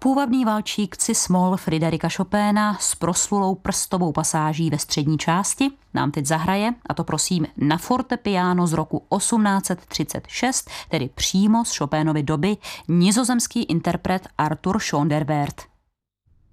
Půvabný valčík Cis-moll Fryderika Chopina s proslulou prstovou pasáží ve střední části nám teď zahraje, a to prosím na fortepiano z roku 1836, tedy přímo z Chopinovy doby, nizozemský interpret Arthur Schoenderwert.